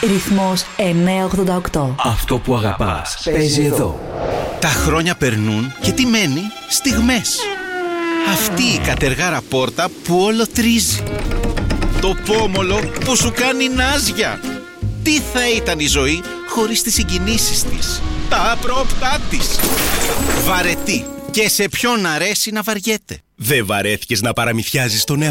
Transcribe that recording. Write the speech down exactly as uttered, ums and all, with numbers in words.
Ρυθμός εννιακόσια ογδόντα οκτώ. Αυτό που αγαπάς παίζει εδώ. Τα χρόνια περνούν και τι μένει? Στιγμές. Αυτή η κατεργάρα πόρτα που όλο τρίζει. Το πόμολο που σου κάνει νάζια. Τι θα ήταν η ζωή χωρίς τις συγκινήσεις της, τα απρόπτά της. Βαρετή. Και σε ποιον αρέσει να βαριέται? Δεν βαρέθηκες να παραμυθιάζεις τον